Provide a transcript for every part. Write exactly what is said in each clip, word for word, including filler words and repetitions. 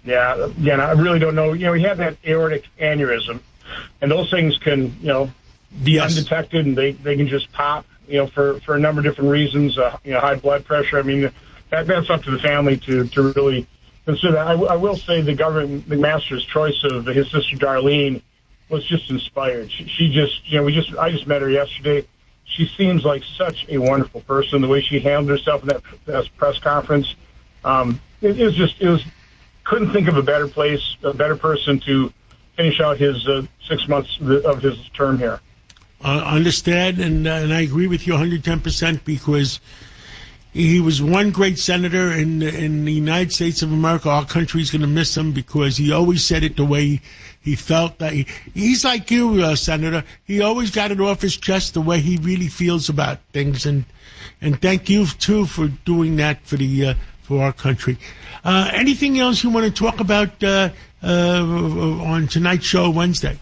Yeah, again, I really don't know. You know, he had that aortic aneurysm, and those things can, you know, be yes. undetected, and they, they can just pop, you know, for, for a number of different reasons, uh, you know, high blood pressure. I mean, that, that's up to the family to, to really consider. I, I will say the government, McMaster's choice of his sister Darlene was just inspired. She, she just, you know, we just, I just met her yesterday. She seems like such a wonderful person. The way she handled herself in that, that press conference, um, it, it was just, it was, couldn't think of a better place, a better person to finish out his uh, six months of his term here. I uh, understand, and, uh, and I agree with you one hundred ten percent because he was one great senator in, in the United States of America. Our country's going to miss him because he always said it the way he felt. That he, he's like you, uh, Senator. He always got it off his chest the way he really feels about things, and and thank you, too, for doing that for the uh, for our country. Uh, anything else you want to talk about uh, uh, on tonight's show Wednesday?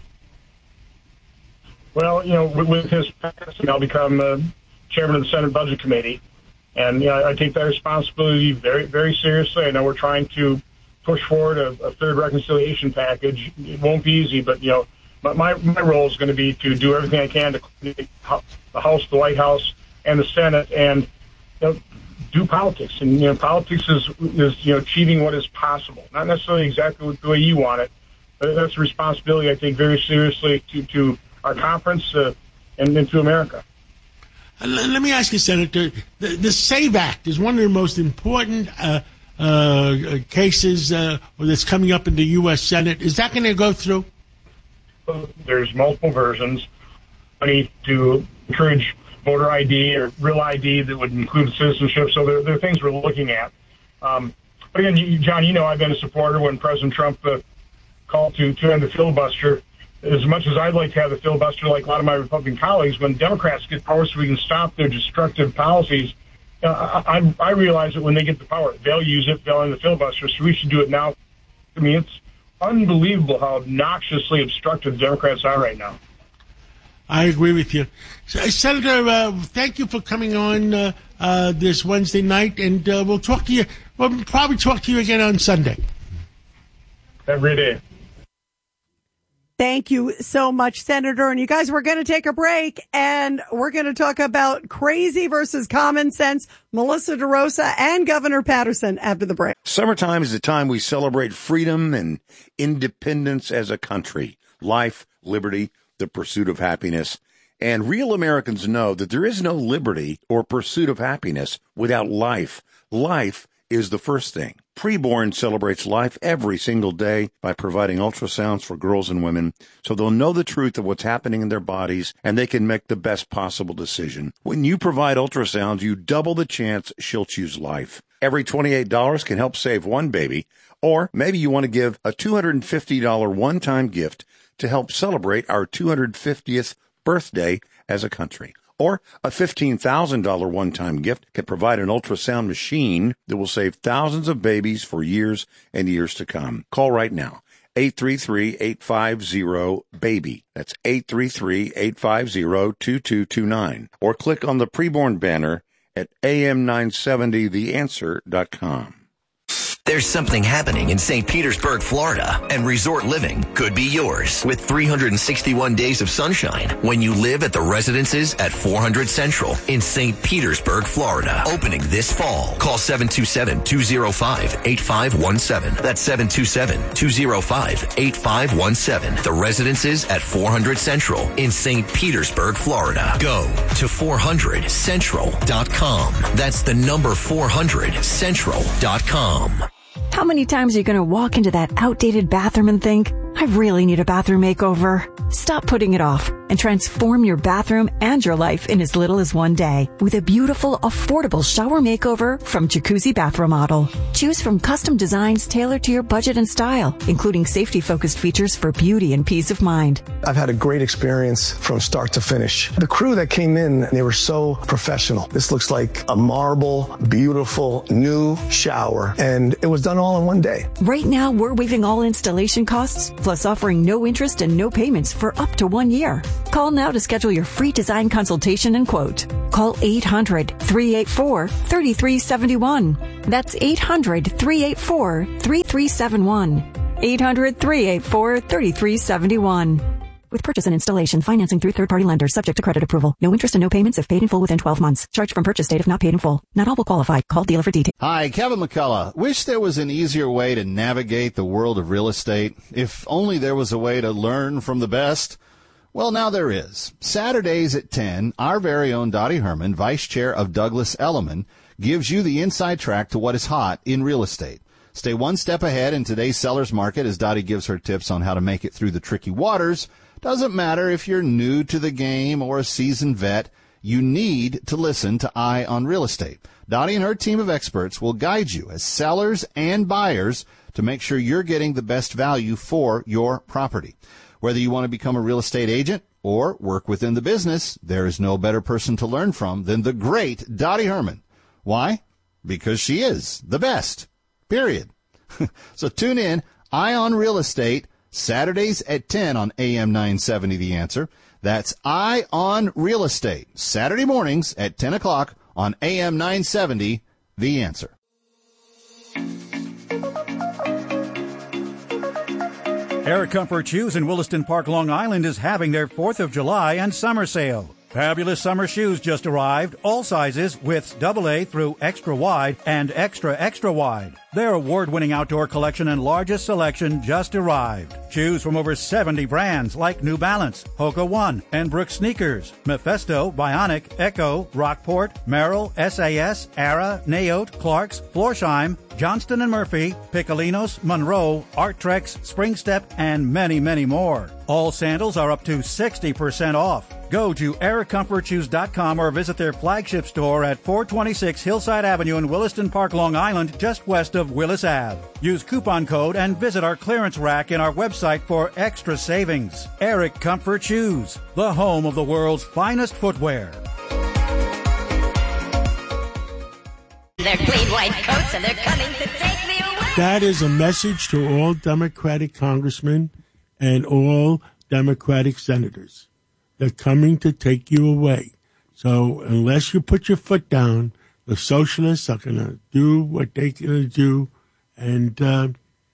Well, you know, with, with his passing, I'll become uh, chairman of the Senate Budget Committee, and you know, I take that responsibility very, very seriously. I know we're trying to push forward a, a third reconciliation package. It won't be easy, but you know, my my, my role is going to be to do everything I can to the House, the White House, and the Senate, and you know, do politics. And you know, politics is is you know achieving what is possible, not necessarily exactly the way you want it, but that's a responsibility I take very seriously to to our conference uh, and, and to America. Uh, let me ask you, Senator, the, the SAVE Act is one of the most important uh, uh, cases uh, that's coming up in the U S Senate. Is that going to go through? There's multiple versions. Money to encourage voter I D or real I D that would include citizenship. So there, there are things we're looking at. Um, but again, you, John, you know I've been a supporter when President Trump uh, called to, to end the filibuster. As much as I'd like to have the filibuster like a lot of my Republican colleagues, when Democrats get power so we can stop their destructive policies, uh, I, I realize that when they get the power, they'll use it, they'll end the filibuster, so we should do it now. I mean, it's unbelievable how obnoxiously obstructive Democrats are right now. I agree with you. Senator, uh, thank you for coming on uh, uh, this Wednesday night, and uh, we'll talk to you, we'll probably talk to you again on Sunday. Every day. Thank you so much, Senator. And you guys, we're going to take a break, and we're going to talk about crazy versus common sense, Melissa DeRosa and Governor Patterson after the break. Summertime is the time we celebrate freedom and independence as a country, life, liberty, the pursuit of happiness. And real Americans know that there is no liberty or pursuit of happiness without life. Life is the first thing. Preborn celebrates life every single day by providing ultrasounds for girls and women so they'll know the truth of what's happening in their bodies and they can make the best possible decision. When you provide ultrasounds, you double the chance she'll choose life. Every twenty-eight dollars can help save one baby, or maybe you want to give a two hundred fifty dollars one-time gift to help celebrate our two hundred fiftieth birthday as a country. Or a fifteen thousand dollars one-time gift can provide an ultrasound machine that will save thousands of babies for years and years to come. Call right now, eight three three, eight five zero, BABY. That's eight three three, eight five zero, two two two nine. Or click on the preborn banner at A M nine seventy the answer dot com. There's something happening in Saint Petersburg, Florida, and resort living could be yours with three hundred sixty-one days of sunshine when you live at the residences at four hundred Central in Saint Petersburg, Florida. Opening this fall. Call seven two seven, two zero five, eight five one seven. That's seven two seven, two zero five, eight five one seven. The residences at four hundred Central in Saint Petersburg, Florida. Go to four hundred central dot com. That's the number four hundred central dot com. How many times are you going to walk into that outdated bathroom and think, I really need a bathroom makeover? Stop putting it off and transform your bathroom and your life in as little as one day with a beautiful, affordable shower makeover from Jacuzzi Bath Remodel. Choose from custom designs tailored to your budget and style, including safety-focused features for beauty and peace of mind. I've had a great experience from start to finish. The crew that came in, they were so professional. This looks like a marble, beautiful, new shower, and it was done all in one day. Right now, we're waiving all installation costs, plus offering no interest and no payments for up to one year. Call now to schedule your free design consultation and quote. Call eight hundred, three eight four, three three seven one. That's eight hundred, three eight four, three three seven one. eight hundred, three eight four, three three seven one. With purchase and installation, financing through third-party lenders, subject to credit approval. No interest and no payments if paid in full within twelve months. Charged from purchase date if not paid in full. Not all will qualify. Call dealer for details. Hi, Kevin McCullough. Wish there was an easier way to navigate the world of real estate. If only there was a way to learn from the best. Well, now there is. Saturdays at ten, our very own Dottie Herman, Vice Chair of Douglas Elliman, gives you the inside track to what is hot in real estate. Stay one step ahead in today's seller's market as Dottie gives her tips on how to make it through the tricky waters. Doesn't matter if you're new to the game or a seasoned vet, you need to listen to Eye on Real Estate. Dottie and her team of experts will guide you as sellers and buyers to make sure you're getting the best value for your property. Whether you want to become a real estate agent or work within the business, there is no better person to learn from than the great Dottie Herman. Why? Because she is the best. Period. So tune in, Eye on Real Estate, Saturdays at ten on A M nine seventy The Answer. That's Eye on Real Estate, Saturday mornings at ten o'clock on A M nine seventy The Answer. Eric Comfort Shoes in Williston Park, Long Island is having their fourth of July and summer sale. Fabulous summer shoes just arrived, all sizes, widths double A through extra wide and extra extra wide. Their award-winning outdoor collection and largest selection just arrived. Shoes from over seventy brands like New Balance, Hoka One, and Brooks Sneakers, Mephisto, Bionic, Echo, Rockport, Merrill, S A S, Ara, Naote, Clarks, Florsheim, Johnston and Murphy, Piccolinos, Monroe, Arttrex, Springstep, and many, many more. All sandals are up to sixty percent off. Go to eric comfort shoes dot com or visit their flagship store at four twenty-six Hillside Avenue in Williston Park, Long Island, just west of Willis Avenue. Use coupon code and visit our clearance rack in our website for extra savings. Eric Comfort Shoes, the home of the world's finest footwear. They're clean white coats and they're coming to take me away. That is a message to all Democratic congressmen and all Democratic senators. They're coming to take you away. So unless you put your foot down, the socialists are going to do what they're going to do. And uh,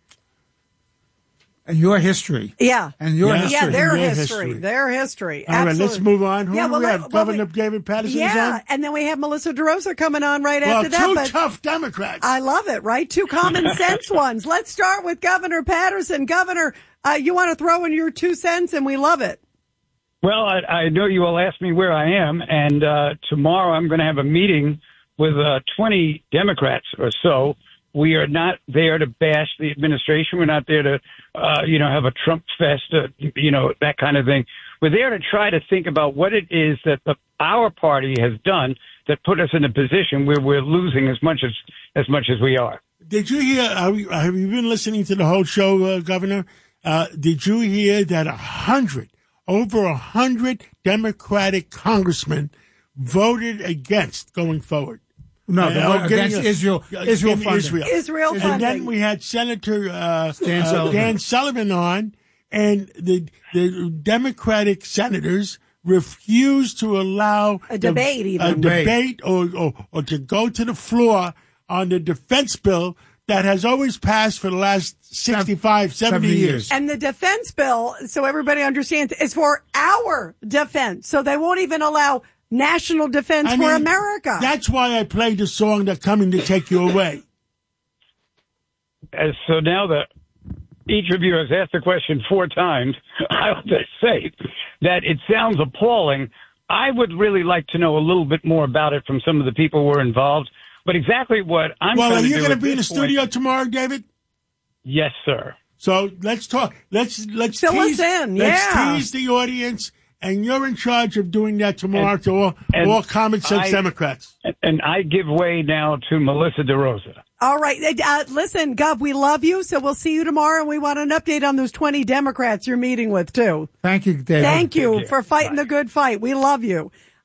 and your history. Yeah. And your yeah, history. Yeah, their their history. history. Their history. All right, Absolutely. let's move on. Who yeah, do well, we have? well, Governor we, David Patterson yeah, is on? and then we have Melissa DeRosa coming on right well, after that. two but tough Democrats. I love it, right? Two common sense ones. Let's start with Governor Patterson. Governor, uh, you want to throw in your two cents, and we love it. Well, I, I know you will ask me where I am, and uh, tomorrow I'm going to have a meeting with uh, twenty Democrats or so. We are not there to bash the administration. We're not there to, uh, you know, have a Trump fest, uh, you know, that kind of thing. We're there to try to think about what it is that the, our party has done that put us in a position where we're losing as much as as much as we are. Did you hear? Have you, have you been listening to the whole show, uh, Governor? Uh, did you hear that a hundred? Over a hundred Democratic congressmen voted against going forward. No, uh, against a, Israel. Israel funding. Israel. Israel funding. And then we had Senator uh, Dan, uh, Sullivan. Dan Sullivan on, and the the Democratic senators refused to allow a debate, the, even a debate, or, or or to go to the floor on the defense bill that has always passed for the last sixty-five, seventy years. And the defense bill, so everybody understands, is for our defense. So they won't even allow national defense I for mean, America. That's why I played the song "They're Coming to Take You Away." As so now that each of you has asked the question four times, I'll just say that it sounds appalling. I would really like to know a little bit more about it from some of the people who are involved. But exactly what I'm well, trying to do. Well, are you going to be in the point, studio tomorrow, David? Yes, sir. So let's talk. Let's let's fill tease, us in. Let's yeah. tease the audience, and you're in charge of doing that tomorrow and, to all, all common sense I, Democrats. And I give way now to Melissa DeRosa. All right. Uh, listen, Gov, we love you, so we'll see you tomorrow, and we want an update on those twenty Democrats you're meeting with, too. Thank you, David. Thank you Thank you. for fighting Bye. the good fight. We love you.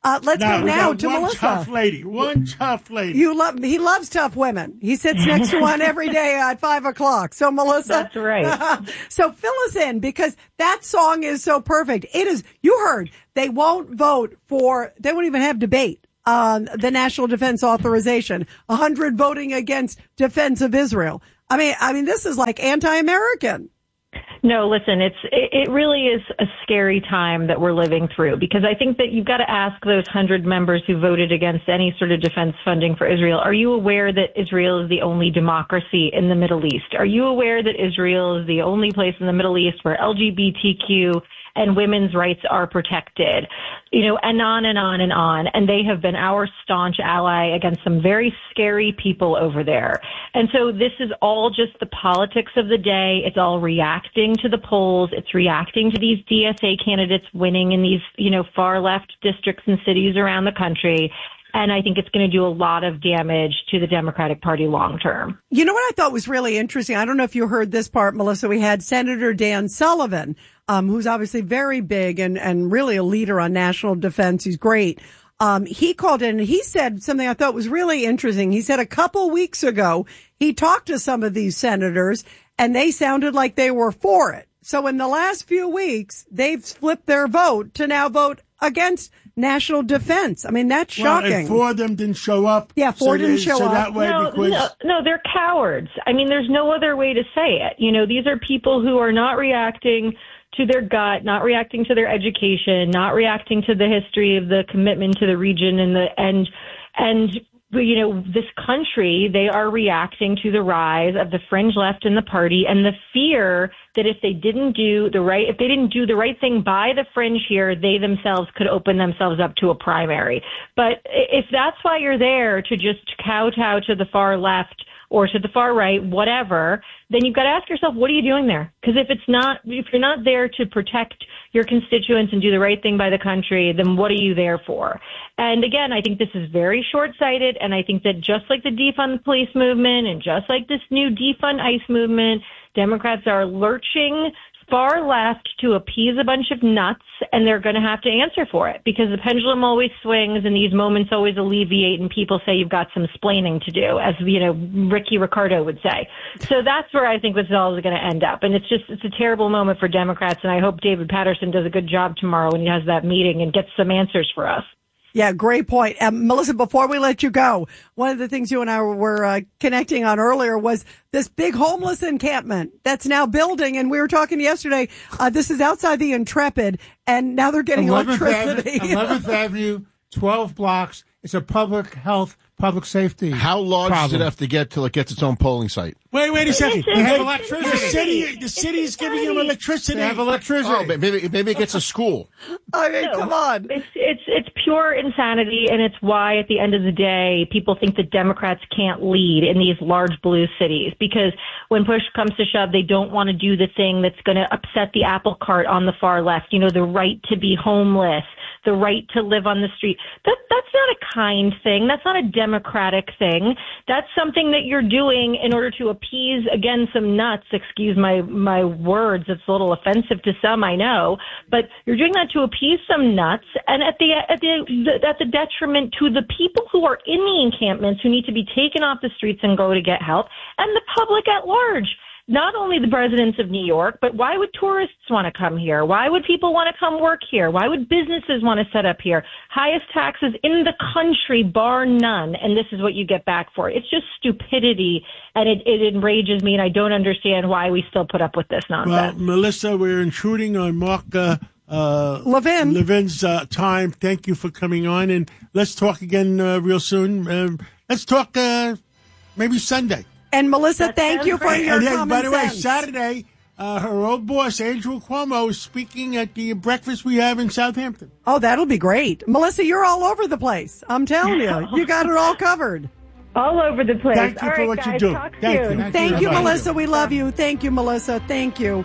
Uh, let's now, go now one to Melissa. Tough lady. One tough lady. You love. He loves tough women. He sits next to one every day at five o'clock. So, Melissa, that's right. So fill us in, because that song is so perfect. It is. You heard they won't vote for. They won't even have debate on the National Defense Authorization. A hundred voting against defense of Israel. I mean, I mean, this is like anti-American. No, listen, it's it, it really is a scary time that we're living through, because I think that you've got to ask those hundred members who voted against any sort of defense funding for Israel, are you aware that Israel is the only democracy in the Middle East? Are you aware that Israel is the only place in the Middle East where L G B T Q and women's rights are protected? You know, and on and on and on. And they have been our staunch ally against some very scary people over there. And so this is all just the politics of the day. It's all reacting to the polls. It's reacting to these D S A candidates winning in these, you know, far left districts and cities around the country. And I think it's going to do a lot of damage to the Democratic Party long term. You know what I thought was really interesting? I don't know if you heard this part, Melissa. We had Senator Dan Sullivan, um, who's obviously very big and, and really a leader on national defense. He's great. Um, he called in and he said something I thought was really interesting. He said a couple weeks ago, he talked to some of these senators and they sounded like they were for it. So in the last few weeks, they've flipped their vote to now vote against national defense. I mean, that's shocking. Well, and four of them didn't show up. Yeah, four so didn't they, show so up. That way no, because... no, no, they're cowards. I mean, there's no other way to say it. You know, these are people who are not reacting to their gut, not reacting to their education, not reacting to the history of the commitment to the region and the and and you know, this country. They are reacting to the rise of the fringe left in the party and the fear that if they didn't do the right, if they didn't do the right thing by the fringe here, they themselves could open themselves up to a primary. But if that's why you're there, to just kowtow to the far left or to the far right, whatever, then you've got to ask yourself, what are you doing there? Because if it's not, if you're not there to protect your constituents and do the right thing by the country, then what are you there for? And again, I think this is very short-sighted, and I think that just like the defund the police movement and just like this new defund ICE movement, Democrats are lurching far left to appease a bunch of nuts, and they're going to have to answer for it, because the pendulum always swings and these moments always alleviate, and people say you've got some splaining to do, as, you know, Ricky Ricardo would say. So that's where I think this all is going to end up. And it's just, it's a terrible moment for Democrats, and I hope David Patterson does a good job tomorrow when he has that meeting and gets some answers for us. Yeah, great point. Um, Melissa, before we let you go, one of the things you and I were uh, connecting on earlier was this big homeless encampment that's now building. And we were talking yesterday, uh, this is outside the Intrepid, and now they're getting electricity. Avenue, eleventh Avenue, twelve blocks. It's a public health, public safety. How large problem. does it have to get till it gets its own polling site? Wait, wait a second. They have electricity. The city, the city is giving them electricity. They have electricity. Oh, maybe maybe it gets a school. I mean, No, come on. It's it's it's pure insanity, and it's why at the end of the day, people think that Democrats can't lead in these large blue cities, because when push comes to shove, they don't want to do the thing that's going to upset the apple cart on the far left. You know, the right to be homeless, the right to live on the street. That that's not a kind thing. That's not a democratic thing. That's something that you're doing in order to appease, again, some nuts. Excuse my my words. It's a little offensive to some, I know, but you're doing that to appease some nuts, and at the at the at the detriment to the people who are in the encampments, who need to be taken off the streets and go to get help, and the public at large. Not only the residents of New York, but why would tourists want to come here? Why would people want to come work here? Why would businesses want to set up here? Highest taxes in the country, bar none. And this is what you get back for it. It's just stupidity, and it, it enrages me, and I don't understand why we still put up with this nonsense. Well, Melissa, we're intruding on Mark uh, uh, Levin. Levin's uh, time. Thank you for coming on, and let's talk again uh, real soon. Um, let's talk uh, maybe Sunday. And Melissa, That thank sounds you for great. your And then, common by the way, sense. Saturday, uh, her old boss, Andrew Cuomo, is speaking at the breakfast we have in Southampton. Oh, that'll be great. Melissa, you're all over the place. I'm telling you, you got it all covered. All over the place. Thank you All for right, what guys, you do. talk Thank soon. you. Thank, Thank you, you. Melissa. We love you. Thank you, Melissa. Thank you.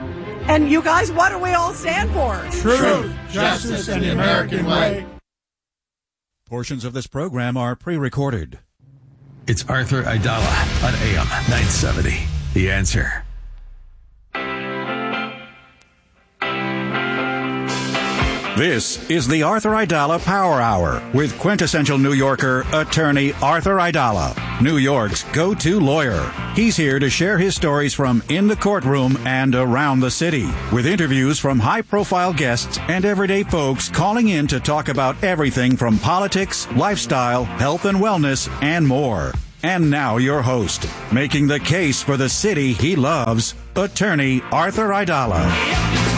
And you guys, what do we all stand for? Truth, justice, and the American way. Portions of this program are pre-recorded. It's Arthur Aidala on A M nine seventy. The Answer. This is the Arthur Aidala Power Hour with quintessential New Yorker, attorney Arthur Aidala, New York's go-to lawyer. He's here to share his stories from in the courtroom and around the city, with interviews from high-profile guests and everyday folks calling in to talk about everything from politics, lifestyle, health and wellness, and more. And now your host, making the case for the city he loves, attorney Arthur Aidala.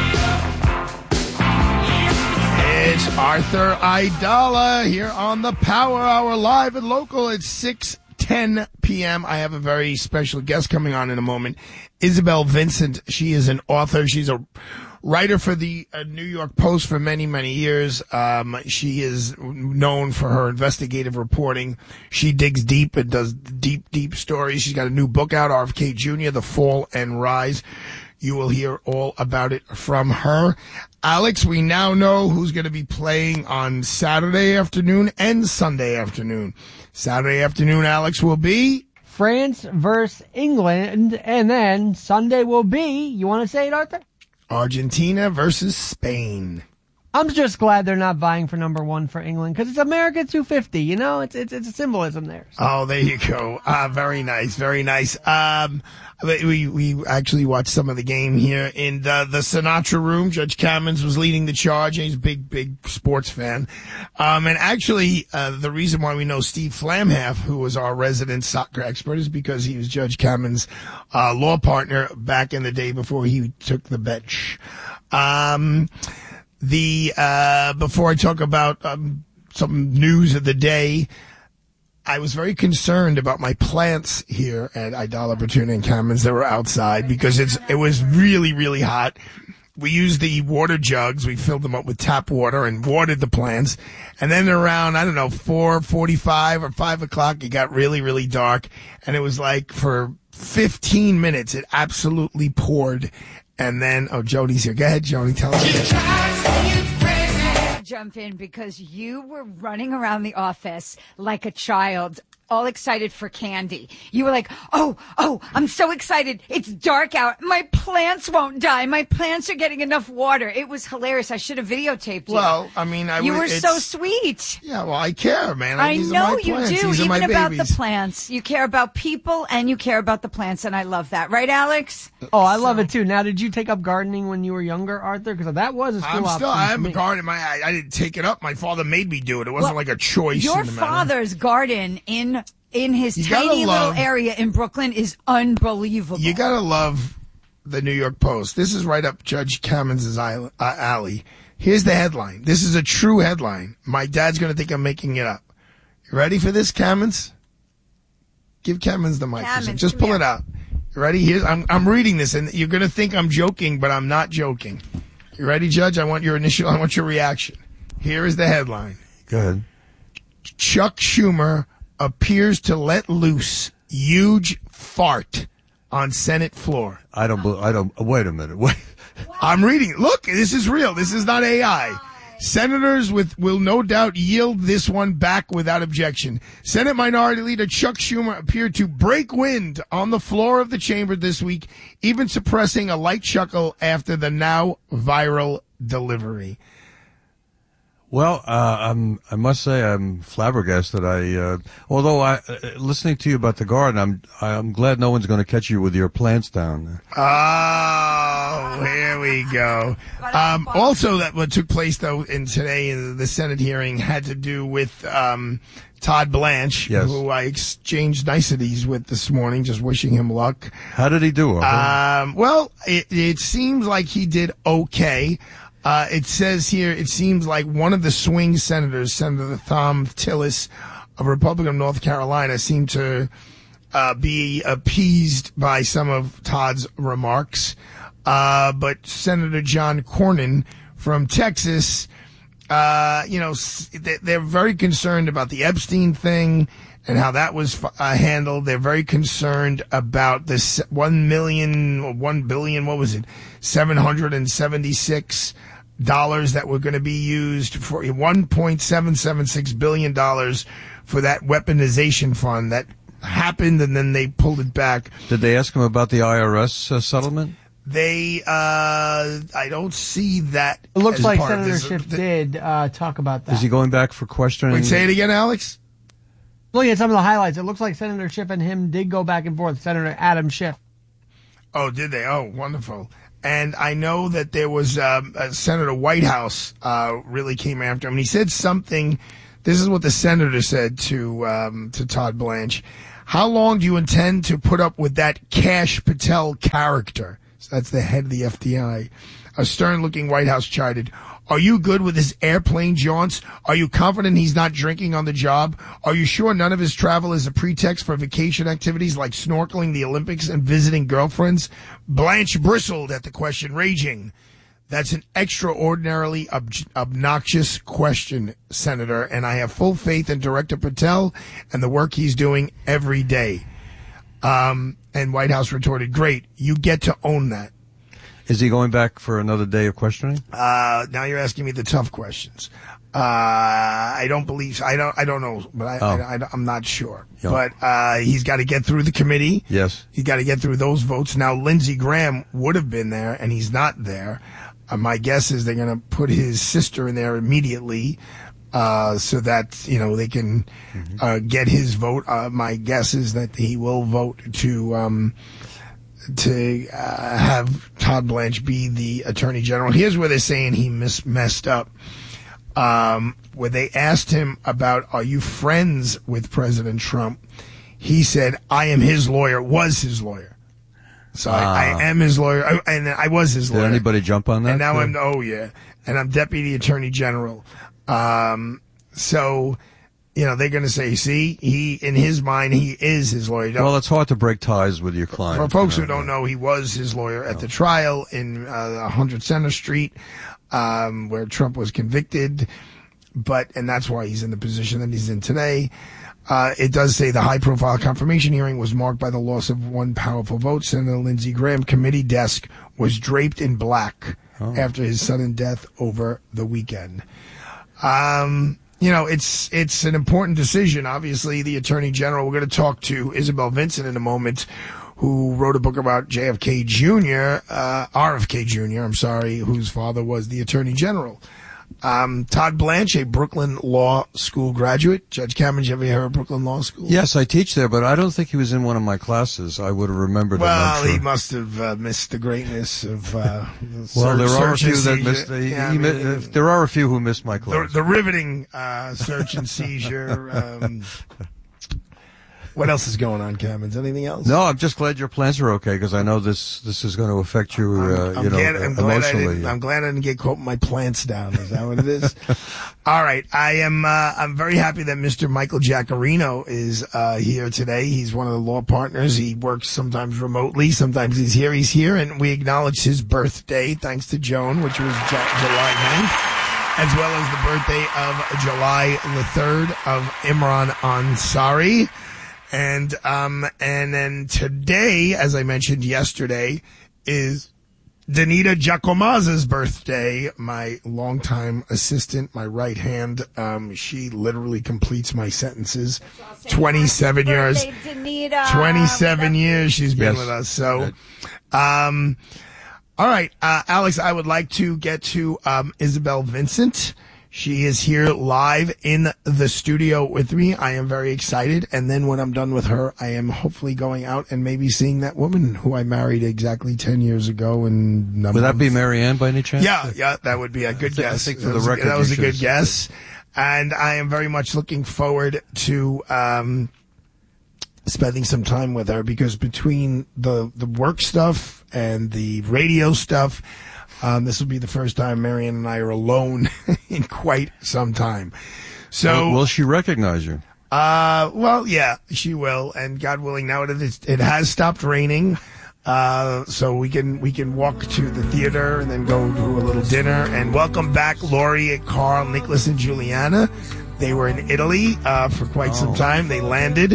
It's Arthur Aidala here on the Power Hour, live and local at six ten p.m. I have a very special guest coming on in a moment, Isabel Vincent. She is an author. She's a writer for the uh, New York Post for many, many years. Um, she is known for her investigative reporting. She digs deep and does deep, deep stories. She's got a new book out, R F K Junior, The Fall and Rise. You will hear all about it from her. Alex, we now know who's going to be playing on Saturday afternoon and Sunday afternoon. Saturday afternoon, Alex, will be France versus England, and then Sunday will be, you want to say it, Arthur? Argentina versus Spain. I'm just glad they're not vying for number one for England, because it's America two fifty, you know? It's it's, it's a symbolism there. So. Oh, there you go. Uh, very nice, very nice. Um, we we actually watched some of the game here in the, the Sinatra room. Judge Kamins was leading the charge. He's a big, big sports fan. Um, and actually, uh, the reason why we know Steve Flamhaff, who was our resident soccer expert, is because he was Judge Kamins' uh, law partner back in the day before he took the bench. Um... The, uh, before I talk about, um, some news of the day, I was very concerned about my plants here at Aidala, Bertuna, and Kamins that were outside because it's, it was really, really hot. We used the water jugs. We filled them up with tap water and watered the plants. And then around, I don't know, four forty-five or five o'clock, it got really, really dark. And it was like for fifteen minutes, it absolutely poured. And then, oh, Jody's here. Go ahead, Jody. Tell us. Jump in because you were running around the office like a child, all excited for candy. You were like, oh, oh, I'm so excited. It's dark out. My plants won't die. My plants are getting enough water. It was hilarious. I should have videotaped you. Well, I mean, I You was, were it's, so sweet. Yeah, well, I care, man. I These know are my you plants. do, These are my even about babies. the plants. You care about people and you care about the plants, and I love that. Right, Alex? Oh, I love it too. Now, did you take up gardening when you were younger, Arthur? Because that was a school I'm option still, I for am me. gardening. My, I, I didn't take it up. My father made me do it. It wasn't Well, like a choice. Your in the matter. father's garden in in his You gotta tiny love- little area in Brooklyn is unbelievable. You gotta love the New York Post. This is right up Judge Kamins' isle- uh, alley. Here's the headline. This is a true headline. My dad's gonna think I'm making it up. You ready for this, Kamins? Give Kamins the mic. Kamins, Just come pull here. it out. You ready? Here's, I'm, I'm reading this, and you're gonna think I'm joking, but I'm not joking. You ready, Judge? I want your initial, I want your reaction. Here is the headline. Go ahead. Chuck Schumer appears to let loose huge fart on Senate floor. I don't. bel- I don't. Wait a minute. Wait. I'm reading. Look, this is real. This is not A I. Senators with will no doubt yield this one back without objection. Senate Minority Leader Chuck Schumer appeared to break wind on the floor of the chamber this week, even suppressing a light chuckle after the now viral delivery. Well, uh, I'm, I must say I'm flabbergasted. I, uh, although I, uh, listening to you about the garden, I'm, I'm glad no one's going to catch you with your plants down. Oh, here we go. Um, also, that what took place though in today in the Senate hearing had to do with um, Todd Blanche, Yes. who I exchanged niceties with this morning, just wishing him luck. How did he do? Arthur? Um, well, it, it seems like he did okay. Uh, it says here, it seems like one of the swing senators, Senator Thom Tillis, a Republican of North Carolina, seemed to uh, be appeased by some of Todd's remarks. Uh, but Senator John Cornyn from Texas, uh, you know, s- they- they're very concerned about the Epstein thing and how that was uh, handled. They're very concerned about this one million or one billion, what was it, seven hundred seventy-six dollars that were going to be used for one point seven seven six billion dollars for that weaponization fund that happened and then they pulled it back. Did they ask him about the I R S uh, settlement? They, uh, I don't see that. It looks as like part of Senator this. Schiff The- did uh, talk about that. Is he going back for questioning? Wait, say it again, Alex. Looking at some of the highlights, it looks like Senator Schiff and him did go back and forth. Senator Adam Schiff. Oh, did they? Oh, wonderful. And I know that there was um, uh, Senator Whitehouse uh, really came after him. And he said something. This is what the senator said to um, to Todd Blanche. How long do you intend to put up with that Kash Patel character? So that's the head of the F D I. A stern-looking Whitehouse chided, are you good with his airplane jaunts? Are you confident he's not drinking on the job? Are you sure none of his travel is a pretext for vacation activities like snorkeling, the Olympics, and visiting girlfriends? Blanche bristled at the question, raging. That's an extraordinarily ob- obnoxious question, Senator, and I have full faith in Director Patel and the work he's doing every day. Um, and White House retorted, great, you get to own that. Is he going back for another day of questioning? Uh, now you're asking me the tough questions. Uh, I don't believe, I don't, I don't know, but I, Oh. I, I, I'm not sure. Yeah. But, uh, he's got to get through the committee. Yes. He's got to get through those votes. Now, Lindsey Graham would have been there, and he's not there. Uh, my guess is they're going to put his sister in there immediately, uh, so that, you know, they can, uh, get his vote. Uh, my guess is that he will vote to, um, to uh, have Todd Blanche be the Attorney General. Here's where they're saying he mis- messed up. Um, where they asked him about, are you friends with President Trump? He said, I am his lawyer, was his lawyer. So I, Ah. I am his lawyer, I, and I was his Did lawyer. anybody jump on that? And now Yeah. I'm, oh yeah, and I'm Deputy Attorney General. Um, so, you know, they're going to say, see, he, in his mind, he is his lawyer. Don't- Well, it's hard to break ties with your client. for folks you who know. don't know, he was his lawyer at the trial in uh, one hundred Center Street, um, where Trump was convicted. But, and that's why he's in the position that he's in today. Uh, it does say the high-profile confirmation hearing was marked by the loss of one powerful vote. Senator Lindsey Graham committee desk was draped in black Oh. after his sudden death over the weekend. Um, you know, it's it's an important decision. Obviously, the Attorney General, we're going to talk to Isabel Vincent in a moment, who wrote a book about J F K Junior, uh, R F K Junior, I'm sorry, whose father was the Attorney General. Um, Todd Blanche, a Brooklyn Law School graduate. Judge Cameron, you ever heard of Brooklyn Law School? Yes, I teach there, but I don't think he was in one of my classes. I would have remembered him. Well, I'm sure. he must have uh, missed the greatness of uh, Well, there are a search and few that seizure. missed. He, Yeah, I he mi- mean, uh, there are a few who missed my the, class. the riveting uh, search and seizure. Um, what else is going on, Cameron? Anything else? No, I'm just glad your plans are okay because I know this this is going to affect you, uh, I'm you know, glad, I'm, glad I emotionally. didn't, I'm glad I didn't get caught with my plants down. Is that what it is? All right. I am, uh, I'm very happy that Mister Michael Giaccarino is, uh, here today. He's one of the law partners. He works sometimes remotely. Sometimes he's here. He's here. And we acknowledge his birthday, thanks to Joan, which was Ju- July ninth, as well as the birthday of July the third of Imran Ansari. And, um, and then today, as I mentioned yesterday, is Danita Giacomazza's birthday, my longtime assistant, my right hand. Um, she literally completes my sentences. twenty-seven years. twenty-seven years she's been Yes. with us. So, um, all right, uh, Alex, I would like to get to, um, Isabel Vincent. She is here live in the studio with me. I am very excited. And then when I'm done with her, I am hopefully going out and maybe seeing that woman who I married exactly ten years ago. And Would that be Mary Ann by any chance? Yeah, yeah, that would be a good I think- I guess. think for that the was, a- record that was you a should good have said guess. And I am very much looking forward to, um, spending some time with her because between the, the work stuff and the radio stuff, um, this will be the first time Marianne and I are alone in quite some time. So, will, will she recognize you? uh, well, yeah, she will, and God willing, now it, is, it has stopped raining, uh, so we can we can walk to the theater and then go to a little dinner. And welcome back, Lori, Carl, Nicholas, and Juliana. They were in Italy uh, for quite some time. They landed.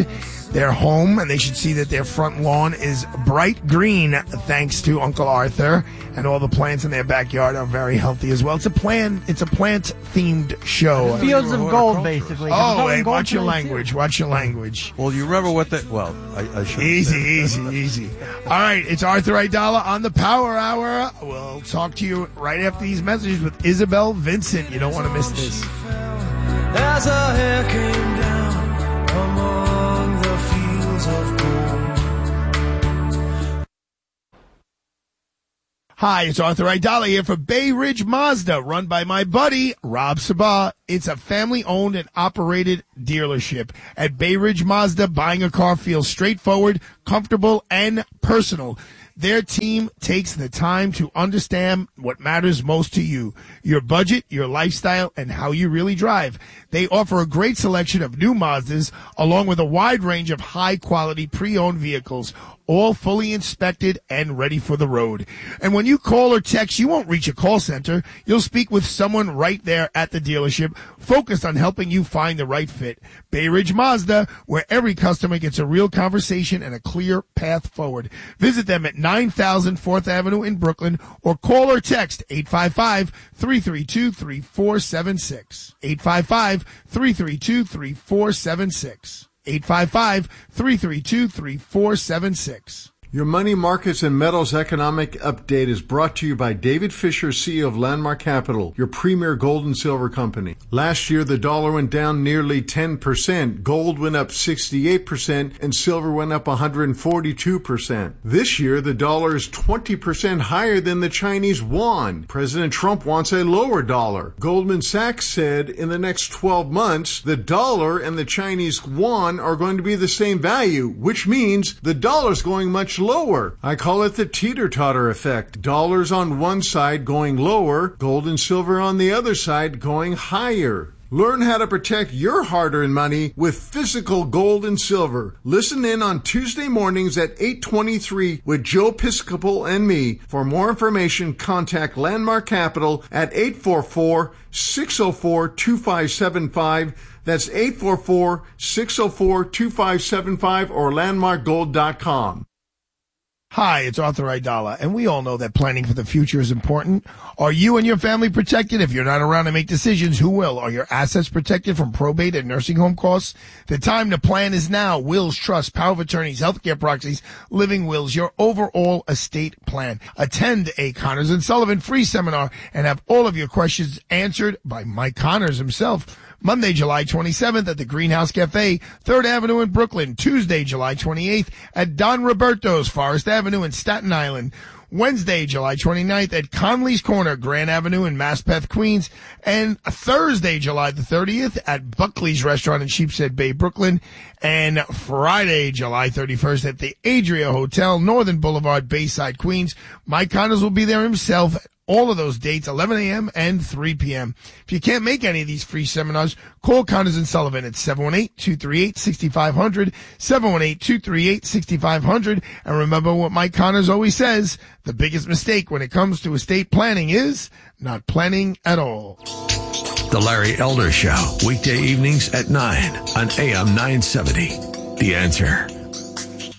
their home, and they should see that their front lawn is bright green thanks to Uncle Arthur, and all the plants in their backyard are very healthy as well. It's a plant. It's a plant-themed show. Fields of gold, basically. Oh, wait, watch your language. Watch your language. Well, you remember what the... Well, I, I should... Easy, easy, easy. All right, it's Arthur Aidala on the Power Hour. We'll talk to you right after these messages with Isabel Vincent. You don't want to miss this. As her hair came down among the fields of gold. Hi, it's Arthur Aidala here for Bay Ridge Mazda, run by my buddy, Rob Sabah. It's a family-owned and operated dealership. At Bay Ridge Mazda, buying a car feels straightforward, comfortable, and personal. Their team takes the time to understand what matters most to you, your budget, your lifestyle, and how you really drive. They offer a great selection of new Mazdas, along with a wide range of high-quality pre-owned vehicles, all fully inspected and ready for the road. And when you call or text, you won't reach a call center. You'll speak with someone right there at the dealership, focused on helping you find the right fit. Bay Ridge Mazda, where every customer gets a real conversation and a clear path forward. Visit them at nine thousand fourth Avenue in Brooklyn, or call or text eight five five, three three two, three four seven six. eight five five, three three two, three four seven six. eight five five, three three two, three four seven six. Your Money Markets and Metals Economic Update is brought to you by David Fisher, C E O of Landmark Capital, your premier gold and silver company. Last year, the dollar went down nearly ten percent, gold went up sixty-eight percent, and silver went up one hundred forty-two percent. This year, the dollar is twenty percent higher than the Chinese yuan. President Trump wants a lower dollar. Goldman Sachs said in the next twelve months, the dollar and the Chinese yuan are going to be the same value, which means the dollar's going much lower. I call it the teeter-totter effect. Dollars on one side going lower, gold and silver on the other side going higher. Learn how to protect your hard-earned money with physical gold and silver. Listen in on Tuesday mornings at eight twenty-three with Joe Piscopo and me. For more information, contact Landmark Capital at eight four four, six zero four, two five seven five. That's eight four four, six zero four, two five seven five or landmark gold dot com. Hi, it's Arthur Aidala, and we all know that planning for the future is important. Are you and your family protected? If you're not around to make decisions, who will? Are your assets protected from probate and nursing home costs? The time to plan is now. Wills, trusts, power of attorneys, healthcare proxies, living wills, your overall estate plan. Attend a Connors and Sullivan free seminar and have all of your questions answered by Mike Connors himself. Monday, July twenty-seventh at the Greenhouse Cafe, third Avenue in Brooklyn. Tuesday, July twenty-eighth at Don Roberto's, Forest Avenue in Staten Island. Wednesday, July twenty-ninth at Conley's Corner, Grand Avenue in Maspeth, Queens. And Thursday, July the thirtieth at Buckley's Restaurant in Sheepshead Bay, Brooklyn. And Friday, July thirty-first at the Adria Hotel, Northern Boulevard, Bayside, Queens. Mike Connors will be there himself. All of those dates, eleven a.m. and three p.m. If you can't make any of these free seminars, call Connors and Sullivan at seven one eight, two three eight, six five zero zero, seven one eight, two three eight, six five zero zero. And remember what Mike Connors always says, the biggest mistake when it comes to estate planning is not planning at all. The Larry Elder Show, weekday evenings at nine on A M nine seventy. The Answer.